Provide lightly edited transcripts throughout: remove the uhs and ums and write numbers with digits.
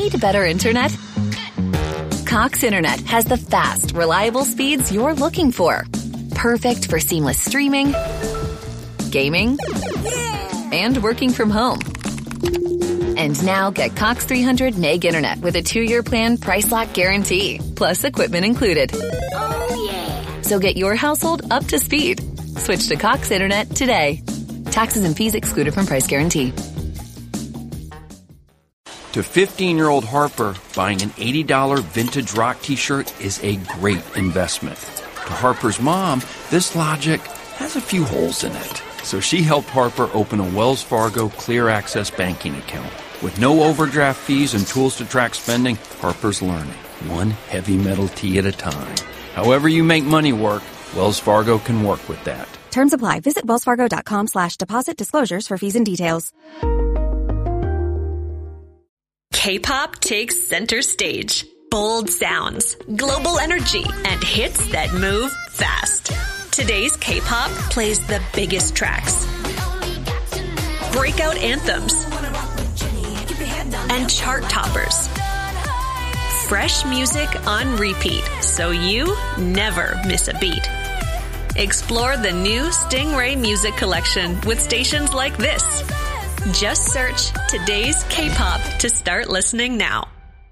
Need better internet? Cox Internet has the fast, reliable speeds you're looking for. Perfect for seamless streaming, gaming, and working from home. And now get Cox 300 meg internet with a 2-year plan price lock guarantee, plus equipment included. Oh, yeah. So get your household up to speed. Switch to Cox Internet today. Taxes and fees excluded from price guarantee. To 15-year-old Harper, buying an $80 vintage rock t-shirt is a great investment. To Harper's mom, this logic has a few holes in it. So she helped Harper open a Wells Fargo Clear Access banking account. With no overdraft fees and tools to track spending, Harper's learning, one heavy metal tee at a time. However you make money work, Wells Fargo can work with that. Terms apply. Visit wellsfargo.com/deposit disclosures for fees and details. K-pop takes center stage. Bold sounds, global energy, and hits that move fast. Today's K-pop plays the biggest tracks, breakout anthems, and chart toppers. Fresh music on repeat, so you never miss a beat. Explore the new Stingray Music Collection with stations like this. Just search Today's K-pop to start listening now.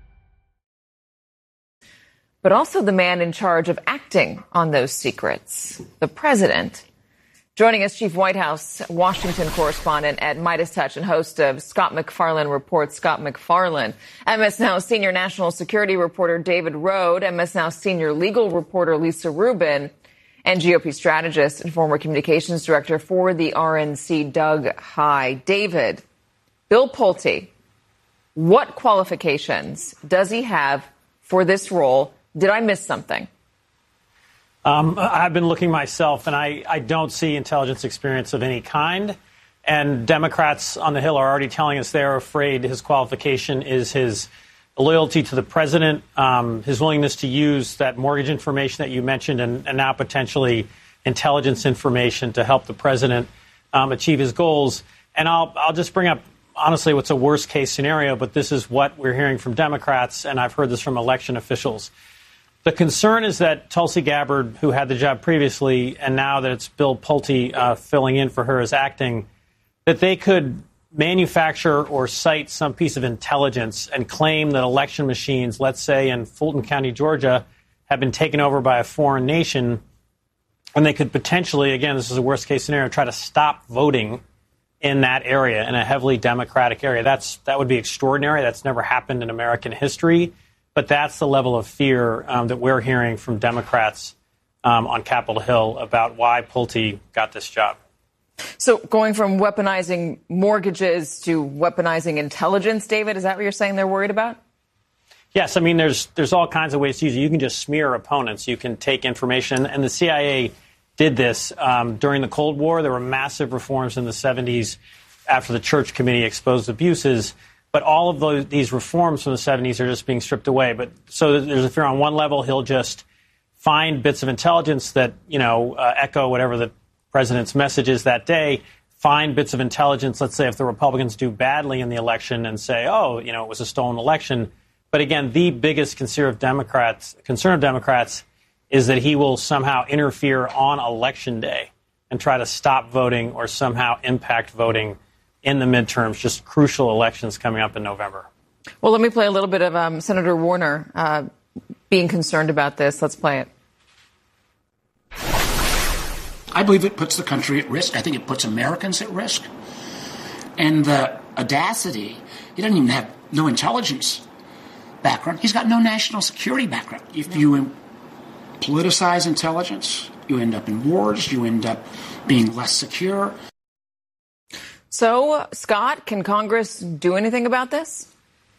But also the man in charge of acting on those secrets, the president. Joining us, Chief White House Washington correspondent at Midas Touch and host of Scott MacFarlane Reports, Scott MacFarlane. MS Now senior national security reporter David Rohde, MS Now senior legal reporter Lisa Rubin, and GOP strategist and former communications director for the RNC, Doug Heye. David, Bill Pulte, what qualifications does he have for this role? Did I miss something? I've been looking myself, and I don't see intelligence experience of any kind. And Democrats on the Hill are already telling us they're afraid his qualification is his loyalty to the president, his willingness to use that mortgage information that you mentioned, and now potentially intelligence information to help the president achieve his goals. And I'll just bring up, honestly, what's a worst-case scenario, but this is what we're hearing from Democrats, and I've heard this from election officials. The concern is that Tulsi Gabbard, who had the job previously, and now that it's Bill Pulte filling in for her as acting, that they could manufacture or cite some piece of intelligence and claim that election machines, let's say in Fulton County, Georgia, have been taken over by a foreign nation, and they could potentially, again, this is a worst-case scenario, try to stop voting in that area, in a heavily Democratic area. That would be extraordinary. That's never happened in American history. But that's the level of fear that we're hearing from Democrats on Capitol Hill about why Pulte got this job. So going from weaponizing mortgages to weaponizing intelligence, David, is that what you're saying they're worried about? Yes. I mean, there's all kinds of ways to use it. You can just smear opponents. You can take information. And the CIA did this during the Cold War. There were massive reforms in the 70s after the Church Committee exposed abuses. But all of these reforms from the 70s are just being stripped away. But so there's a fear on one level, he'll just find bits of intelligence that, echo whatever the president's message is that day, find bits of intelligence, let's say if the Republicans do badly in the election and say, it was a stolen election. But again, the biggest concern of Democrats is that he will somehow interfere on Election Day and try to stop voting or somehow impact voting in the midterms, just crucial elections coming up in November. Well, let me play a little bit of Senator Warner being concerned about this. Let's play it. I believe it puts the country at risk. I think it puts Americans at risk. And the audacity, he doesn't even have no intelligence background. He's got no national security background. If you politicize intelligence, you end up in wars, you end up being less secure. So, Scott, can Congress do anything about this?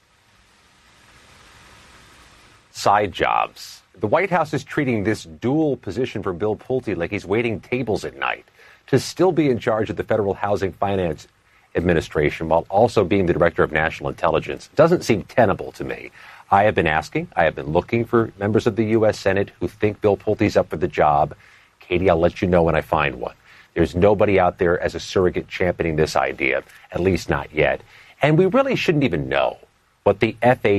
Side jobs. The White House is treating this dual position for Bill Pulte like he's waiting tables at night to still be in charge of the Federal Housing Finance Administration while also being the Director of National Intelligence. Doesn't seem tenable to me. I have been looking for members of the U.S. Senate who think Bill Pulte's up for the job. Katie, I'll let you know when I find one. There's nobody out there as a surrogate championing this idea, at least not yet. And we really shouldn't even know what the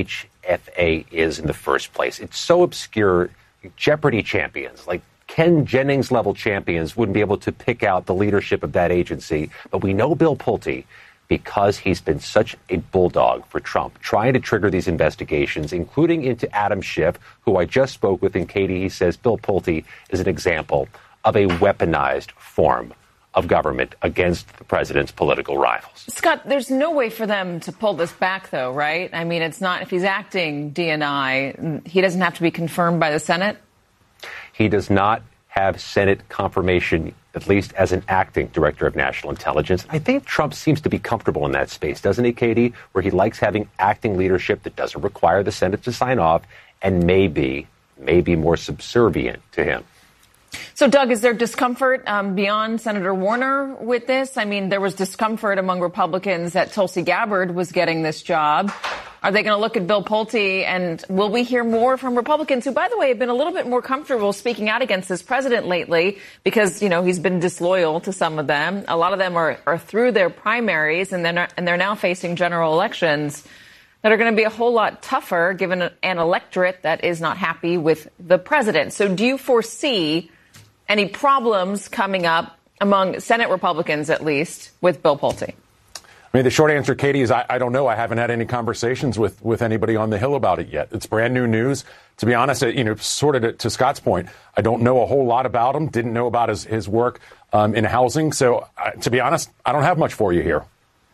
FHFA is in the first place. It's so obscure. Jeopardy champions, like Ken Jennings level champions, wouldn't be able to pick out the leadership of that agency. But we know Bill Pulte because he's been such a bulldog for Trump, trying to trigger these investigations, including into Adam Schiff, who I just spoke with. And Katie, he says Bill Pulte is an example of a weaponized form of government against the president's political rivals. Scott, there's no way for them to pull this back, though, right? I mean, it's not, if he's acting DNI, he doesn't have to be confirmed by the Senate? He does not have Senate confirmation, at least as an acting director of national intelligence. I think Trump seems to be comfortable in that space, doesn't he, Katie, where he likes having acting leadership that doesn't require the Senate to sign off and may be more subservient to him. So, Doug, is there discomfort beyond Senator Warner with this? I mean, there was discomfort among Republicans that Tulsi Gabbard was getting this job. Are they going to look at Bill Pulte? And will we hear more from Republicans who, by the way, have been a little bit more comfortable speaking out against this president lately because, you know, he's been disloyal to some of them. A lot of them are through their primaries and they're now facing general elections that are going to be a whole lot tougher given an electorate that is not happy with the president. So do you foresee any problems coming up among Senate Republicans, at least, with Bill Pulte? I mean, the short answer, Katie, is I don't know. I haven't had any conversations with anybody on the Hill about it yet. It's brand new news. To be honest, you know, sort of to Scott's point, I don't know a whole lot about him. Didn't know about his work in housing. So, to be honest, I don't have much for you here.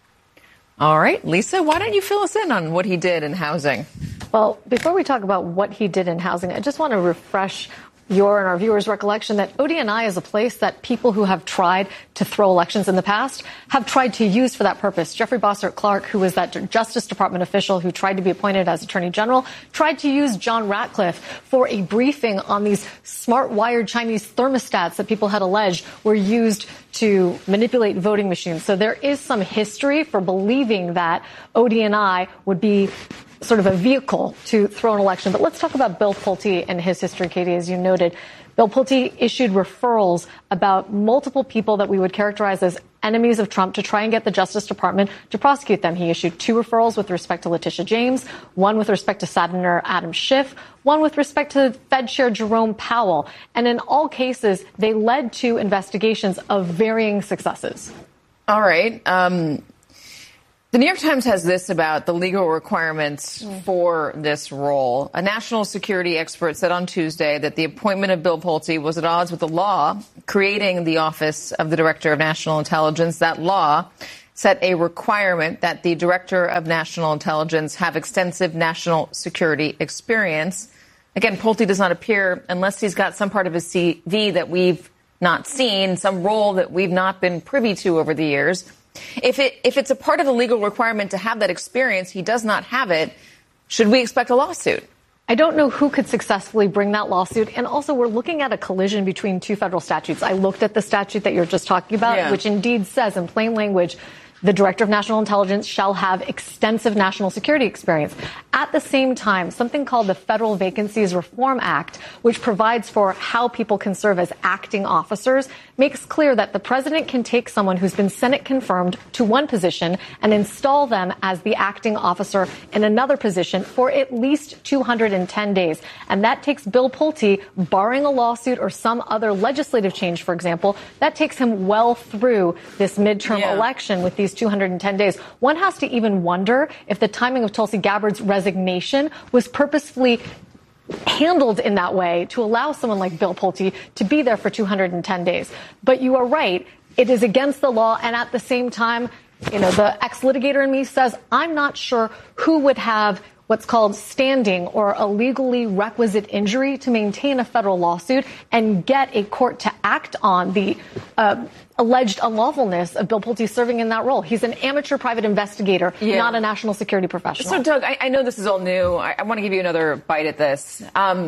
All right, Lisa, why don't you fill us in on what he did in housing? Well, before we talk about what he did in housing, I just want to refresh your and our viewers' recollection that ODNI is a place that people who have tried to throw elections in the past have tried to use for that purpose. Jeffrey Bossert Clark, who was that Justice Department official who tried to be appointed as Attorney General, tried to use John Ratcliffe for a briefing on these smart-wired Chinese thermostats that people had alleged were used to manipulate voting machines. So there is some history for believing that ODNI would be sort of a vehicle to throw an election. But let's talk about Bill Pulte and his history, Katie. As you noted, Bill Pulte issued referrals about multiple people that we would characterize as enemies of Trump to try and get the Justice Department to prosecute them. He issued 2 referrals with respect to Letitia James, 1 with respect to Senator Adam Schiff, 1 with respect to Fed Chair Jerome Powell. And in all cases, they led to investigations of varying successes. All right. The New York Times has this about the legal requirements for this role. A national security expert said on Tuesday that the appointment of Bill Pulte was at odds with the law creating the Office of the Director of National Intelligence. That law set a requirement that the Director of National Intelligence have extensive national security experience. Again, Pulte does not appear unless he's got some part of his CV that we've not seen, some role that we've not been privy to over the years. If it's a part of the legal requirement to have that experience, he does not have it. Should we expect a lawsuit? I don't know who could successfully bring that lawsuit. And also, we're looking at a collision between 2 federal statutes. I looked at the statute that you're just talking about, which indeed says in plain language, the Director of National Intelligence shall have extensive national security experience. At the same time, something called the Federal Vacancies Reform Act, which provides for how people can serve as acting officers, makes clear that the president can take someone who's been Senate confirmed to one position and install them as the acting officer in another position for at least 210 days. And that takes Bill Pulte, barring a lawsuit or some other legislative change, for example, that takes him well through this midterm election with these 210 days. One has to even wonder if the timing of Tulsi Gabbard's resignation was purposefully handled in that way to allow someone like Bill Pulte to be there for 210 days. But you are right. It is against the law. And at the same time, you know, the ex-litigator in me says, I'm not sure who would have what's called standing or a legally requisite injury to maintain a federal lawsuit and get a court to act on the alleged unlawfulness of Bill Pulte serving in that role. He's an amateur private investigator, not a national security professional. So, Doug, I know this is all new. I want to give you another bite at this.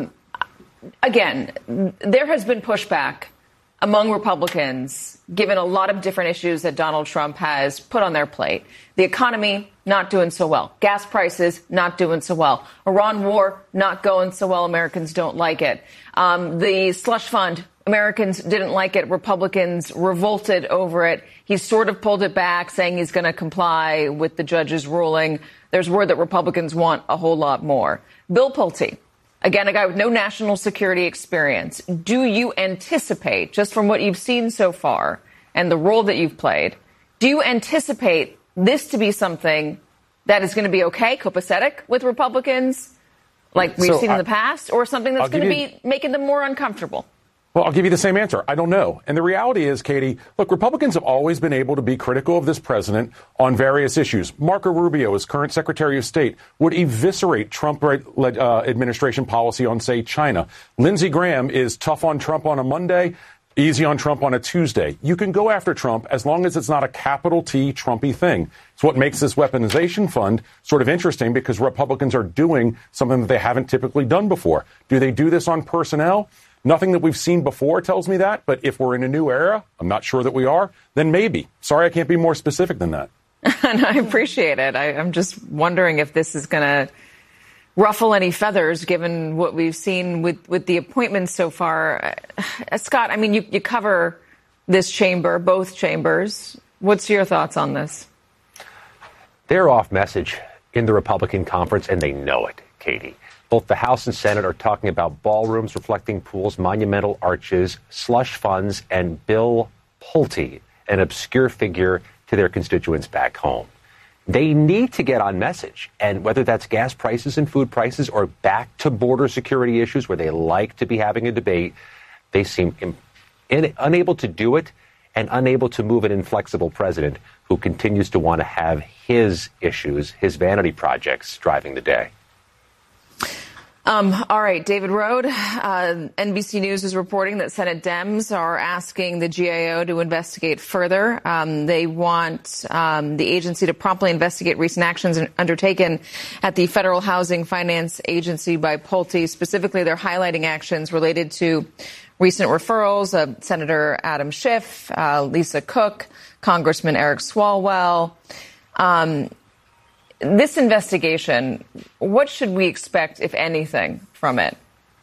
Again, there has been pushback among Republicans, given a lot of different issues that Donald Trump has put on their plate. The economy, not doing so well. Gas prices, not doing so well. Iran war, not going so well. Americans don't like it. The slush fund Americans didn't like it. Republicans revolted over it. He sort of pulled it back, saying he's going to comply with the judge's ruling. There's word that Republicans want a whole lot more. Bill Pulte, again, a guy with no national security experience. Do you anticipate, just from what you've seen so far and the role that you've played, do you anticipate this to be something that is going to be okay, copacetic with Republicans, like we've seen in the past, or something that's going to be making them more uncomfortable? Well, I'll give you the same answer. I don't know. And the reality is, Katie, look, Republicans have always been able to be critical of this president on various issues. Marco Rubio, as current Secretary of State, would eviscerate Trump administration policy on, say, China. Lindsey Graham is tough on Trump on a Monday, easy on Trump on a Tuesday. You can go after Trump as long as it's not a capital T Trumpy thing. It's what makes this weaponization fund sort of interesting, because Republicans are doing something that they haven't typically done before. Do they do this on personnel? Nothing that we've seen before tells me that. But if we're in a new era, I'm not sure that we are, then maybe. Sorry, I can't be more specific than that. And I appreciate it. I'm just wondering if this is going to ruffle any feathers, given what we've seen with the appointments so far. Scott, I mean, you cover this chamber, both chambers. What's your thoughts on this? They're off message in the Republican conference, and they know it, Katie. Both the House and Senate are talking about ballrooms reflecting pools, monumental arches, slush funds, and Bill Pulte, an obscure figure to their constituents back home. They need to get on message, and whether that's gas prices and food prices or back to border security issues where they like to be having a debate, they seem unable to do it and unable to move an inflexible president who continues to want to have his issues, his vanity projects, driving the day. All right, David Rode, NBC News is reporting that Senate Dems are asking the GAO to investigate further. They want the agency to promptly investigate recent actions undertaken at the Federal Housing Finance Agency by Pulte. Specifically, they're highlighting actions related to recent referrals of Senator Adam Schiff, Lisa Cook, Congressman Eric Swalwell. This investigation, what should we expect, if anything, from it?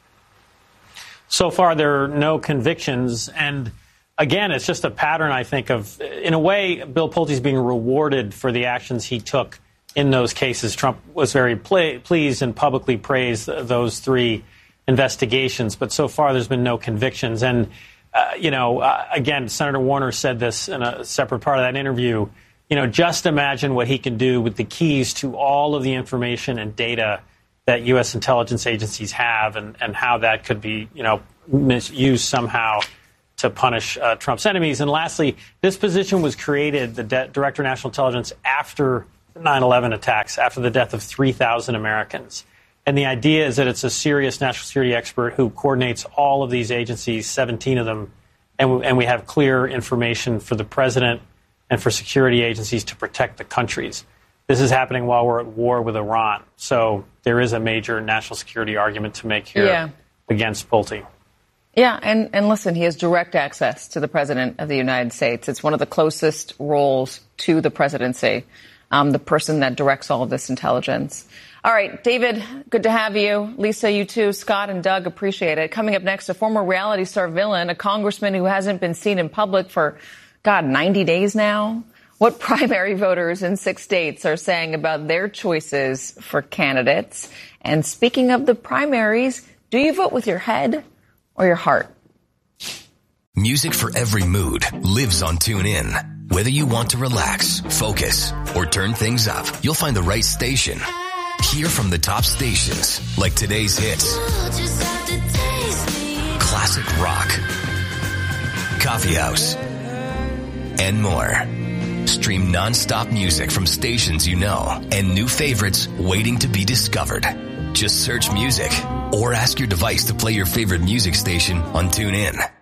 So far, there are no convictions. And again, it's just a pattern, I think, of, in a way, Bill Pulte is being rewarded for the actions he took in those cases. Trump was very pleased and publicly praised those three investigations. But so far, there's been no convictions. And, again, Senator Warner said this in a separate part of that interview. Just imagine what he can do with the keys to all of the information and data that U.S. intelligence agencies have, and how that could be, misused somehow to punish Trump's enemies. And lastly, this position was created, the Director of National Intelligence, after the 9/11 attacks, after the death of 3,000 Americans. And the idea is that it's a serious national security expert who coordinates all of these agencies, 17 of them, and we have clear information for the president and for security agencies to protect the countries. This is happening while we're at war with Iran. So there is a major national security argument to make here against Pulte. Yeah, and listen, he has direct access to the President of the United States. It's one of the closest roles to the presidency, the person that directs all of this intelligence. All right, David, good to have you. Lisa, you too. Scott and Doug, appreciate it. Coming up next, a former reality star villain, a congressman who hasn't been seen in public for 90 days now. What primary voters in 6 states are saying about their choices for candidates. And speaking of the primaries, do you vote with your head or your heart? Music for every mood lives on TuneIn. Whether you want to relax, focus, or turn things up, you'll find the right station. Hear from the top stations like today's hits, classic rock, coffee house, and more. Stream non-stop music from stations you know and new favorites waiting to be discovered. Just search music or ask your device to play your favorite music station on TuneIn.